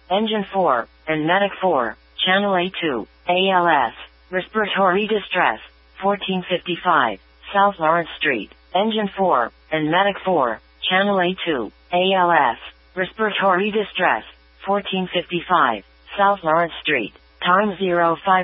Engine 4, and Medic 4, Channel A2, ALS, respiratory distress, 1455, South Lawrence Street, Engine 4, and Medic 4, Channel A2, ALS, respiratory distress, 1455, South Lawrence Street, time 05